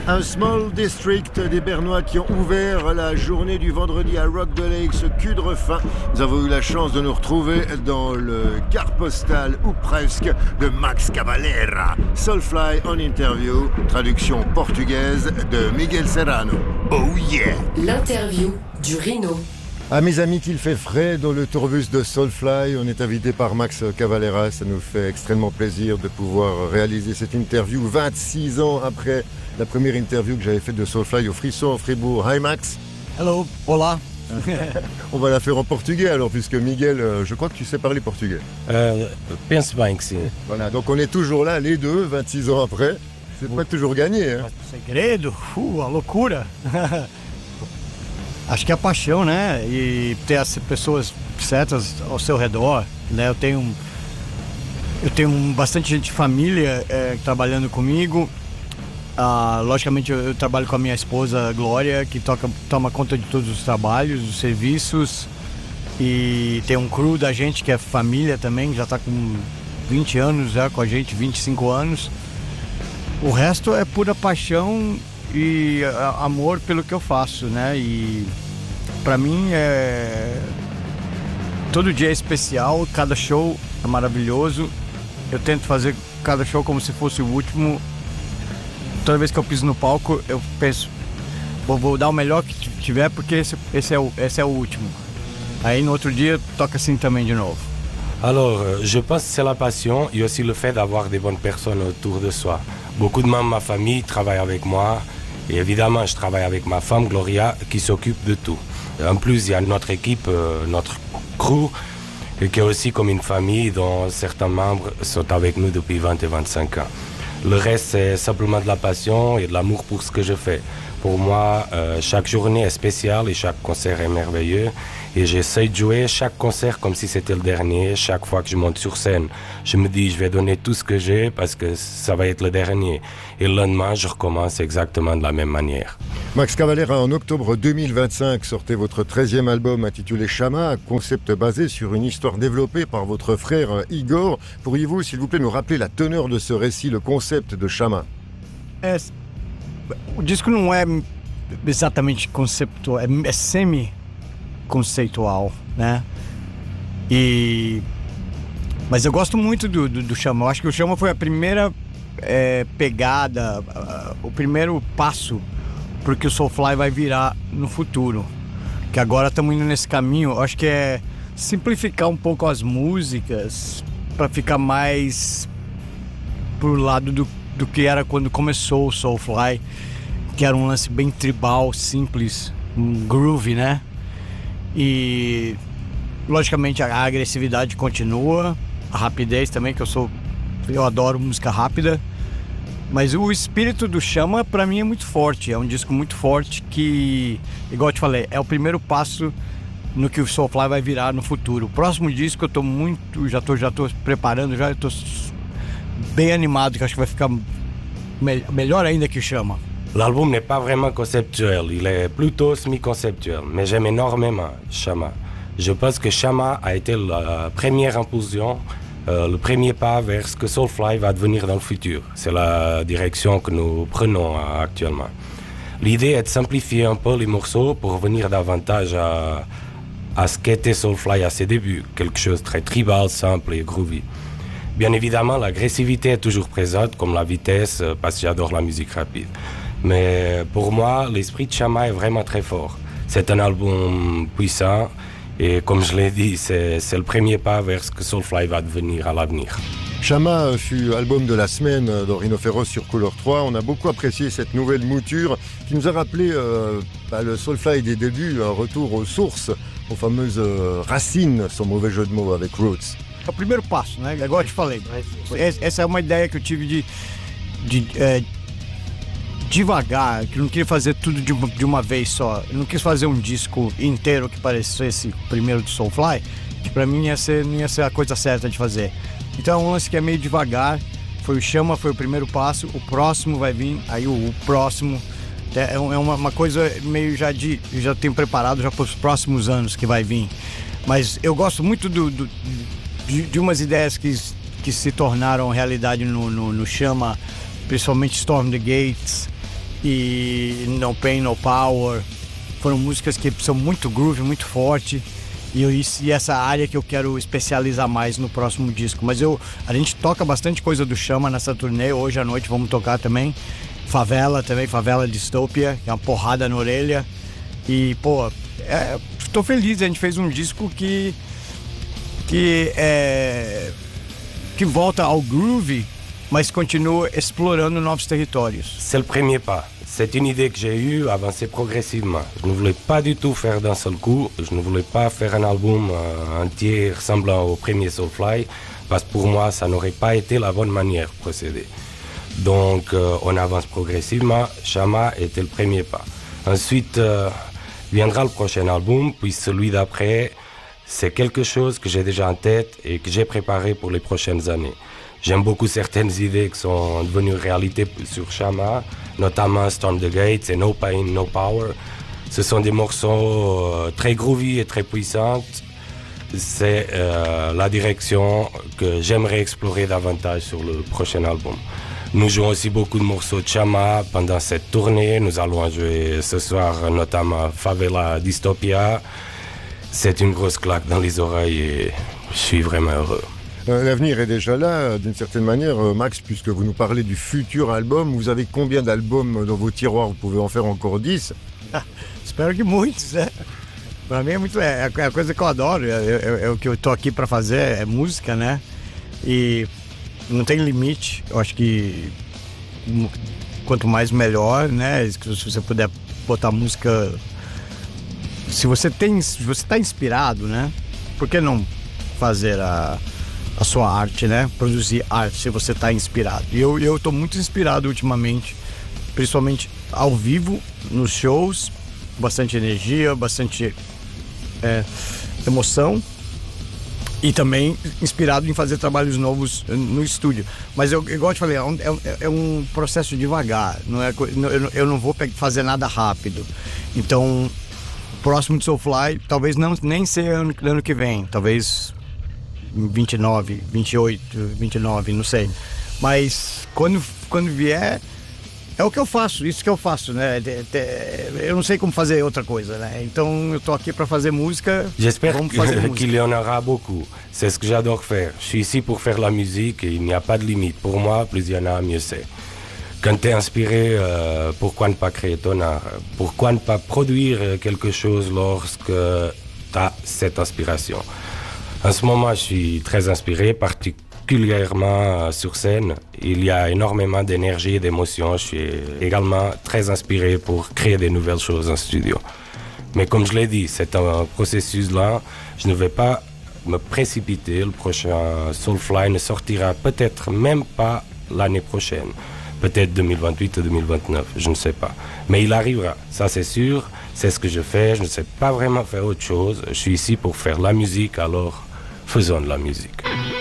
Un small district des Bernois qui ont ouvert la journée du vendredi à Rock the Lake, ce cul de refin. Nous avons eu la chance de nous retrouver dans le quart postal, ou presque, de Max Cavalera. Soulfly en interview, traduction portugaise de Miguel Serrano. Oh yeah! L'interview du Rhino. Ah mes amis, qu'il fait frais dans le tourbus de Soulfly. On est invité par Max Cavalera. Ça nous fait extrêmement plaisir de pouvoir réaliser cette interview 26 ans après la première interview que j'avais faite de Soulfly au Frisson, à Fribourg. Hi Max. Hello, hola. On va la faire en portugais alors, puisque Miguel, je crois que tu sais parler portugais. Penso bem que sim. Voilà, donc on est toujours là, les deux, 26 ans après. C'est pas toujours gagné, hein. Segredo, a loucura. Acho que é a paixão, né? E ter as pessoas certas ao seu redor, né? Eu tenho bastante gente de família trabalhando comigo. Logicamente eu trabalho com a minha esposa Glória, que toma conta de todos os trabalhos, os serviços. E tem um crew da gente que é família também, já está com 20 anos já com a gente, 25 anos. O resto é pura paixão e amor pelo que eu faço, né? E pra mim todo dia é especial, cada show é maravilhoso. Eu tento fazer cada show como se fosse o último. Toda vez que eu piso no palco, eu penso, vou dar o melhor que tiver, porque esse é o último. Aí no outro dia toca assim também de novo. Alors, je pense que c'est la passion et aussi le fait d'avoir des bonnes personnes autour de soi. Beaucoup de membres de ma famille travaillent avec moi et évidemment, je travaille avec ma femme Gloria qui s'occupe de tout. En plus, il y a notre équipe, notre crew, qui est aussi comme une famille dont certains membres sont avec nous depuis 20 et 25 ans. Le reste, c'est simplement de la passion et de l'amour pour ce que je fais. Pour moi, chaque journée est spéciale et chaque concert est merveilleux. Et j'essaie de jouer chaque concert comme si c'était le dernier. Chaque fois que je monte sur scène, je me dis je vais donner tout ce que j'ai parce que ça va être le dernier. Et le lendemain, je recommence exactement de la même manière. Max Cavalera, en octobre 2025, sortez votre 13e album intitulé Chama, un concept basé sur une histoire développée par votre frère Igor. Pourriez-vous, s'il vous plaît, nous rappeler la teneur de ce récit, le concept de Chama? O disco não é exatamente conceptual, é semi-conceitual, né? Mas eu gosto muito do Chama. Eu acho que o Chama foi a primeira pegada, o primeiro passo porque o Soulfly vai virar no futuro. Que agora estamos indo nesse caminho. Eu acho que é simplificar um pouco as músicas para ficar mais pro lado do que era quando começou o Soulfly, que era um lance bem tribal, simples, um groove, né? E logicamente a agressividade continua, a rapidez também, que eu adoro música rápida, mas o espírito do Chama pra mim é muito forte, é um disco muito forte que, igual eu te falei, é o primeiro passo no que o Soulfly vai virar no futuro. O próximo disco eu tô já tô preparando, eu tô bem animado, que acho que vai ficar melhor ainda que o Chama. L'album n'est pas vraiment conceptuel, il est plutôt semi-conceptuel, mais j'aime énormément Chama. Je pense que Chama a été la première impulsion, le premier pas vers ce que Soulfly va devenir dans le futur. C'est la direction que nous prenons actuellement. L'idée est de simplifier un peu les morceaux pour revenir davantage à ce qu'était Soulfly à ses débuts, quelque chose de très tribal, simple et groovy. Bien évidemment, l'agressivité est toujours présente, comme la vitesse, parce que j'adore la musique rapide. Mais pour moi, l'esprit de Chama est vraiment très fort. C'est un album puissant et comme je l'ai dit, c'est le premier pas vers ce que Soulfly va devenir à l'avenir. Chama fut album de la semaine dans Rhino Féroce sur Couleur 3. On a beaucoup apprécié cette nouvelle mouture qui nous a rappelé le Soulfly des débuts, un retour aux sources, aux fameuses racines, sans mauvais jeu de mots, avec Roots. É o primeiro passo, né? Igual eu te falei. Essa é uma ideia que eu tive de devagar, que eu não queria fazer tudo de uma vez só. Eu não quis fazer um disco inteiro que parecesse o primeiro do Soulfly, que pra mim não ia ser a coisa certa de fazer. Então é um lance que é meio devagar. Foi o Chama, foi o primeiro passo. O próximo vai vir, aí o próximo. É uma coisa meio já tenho preparado já para os próximos anos que vai vir. Mas eu gosto muito de umas ideias que se tornaram realidade no Chama, principalmente Storm the Gates e No Pain, No Power. Foram músicas que são muito groove, muito forte. E essa área que eu quero especializar mais no próximo disco. Mas a gente toca bastante coisa do Chama nessa turnê. Hoje à noite vamos tocar também. Favela também, Favela Dystopia, que é uma porrada na orelha. E, pô, tô feliz. A gente fez um disco que volta ao groove, mas continua explorando novos territórios. C'est le premier pas. C'est une idée que j'ai eue, avancer progressivement. Je ne voulais pas du tout faire d'un seul coup. Je ne voulais pas faire un album entier ressemblant au premier Soulfly, parce que pour moi, ça n'aurait pas été la bonne manière de procéder. Donc, on avance progressivement. Chama était le premier pas. Ensuite, viendra le prochain album, puis celui d'après. C'est quelque chose que j'ai déjà en tête et que j'ai préparé pour les prochaines années. J'aime beaucoup certaines idées qui sont devenues réalité sur Chama, notamment Storm the Gates et No Pain, No Power. Ce sont des morceaux très groovy et très puissants. C'est la direction que j'aimerais explorer davantage sur le prochain album. Nous jouons aussi beaucoup de morceaux de Chama pendant cette tournée. Nous allons jouer ce soir notamment Favela Dystopia. C'est une grosse claque dans les oreilles et je suis vraiment heureux. L'avenir est déjà là, d'une certaine manière, Max, puisque vous nous parlez du futur album. Vous avez combien d'albums dans vos tiroirs? Vous pouvez en faire encore 10? Espero que muitos, né? Pra mim é a coisa que eu adoro, é o que eu tô aqui pra fazer, é música, né? E não tem limite, eu acho que quanto mais melhor, né? Se você puder botar música... Se você tá inspirado, né? Por que não fazer a sua arte, né? Produzir arte se você tá inspirado. E eu tô muito inspirado ultimamente, principalmente ao vivo, nos shows, bastante energia, bastante emoção e também inspirado em fazer trabalhos novos no estúdio. Mas igual eu te falei, é um processo devagar, eu não vou fazer nada rápido. Então, próximo de Soulfly, talvez nem ser ano que vem, talvez 29, 28, 29, não sei. Mas quando vier, é o que eu faço, isso que eu faço, né? Eu não sei como fazer outra coisa, né? Então eu tô aqui para fazer música. J'espère qu'il y en aura beaucoup. C'est ce que j'adore faire. Je suis ici pour faire la musique et il n'y a pas de limite. Pour moi, plus il y en a, mieux c'est. Quand tu es inspiré, pourquoi ne pas créer ton art? Pourquoi ne pas produire quelque chose lorsque tu as cette inspiration? En ce moment, je suis très inspiré, particulièrement sur scène. Il y a énormément d'énergie et d'émotion. Je suis également très inspiré pour créer des nouvelles choses en studio. Mais comme je l'ai dit, c'est un processus-là. Je ne vais pas me précipiter. Le prochain Soulfly ne sortira peut-être même pas l'année prochaine. Peut-être 2028 ou 2029, je ne sais pas. Mais il arrivera, ça c'est sûr. C'est ce que je fais. Je ne sais pas vraiment faire autre chose. Je suis ici pour faire la musique, alors faisons de la musique.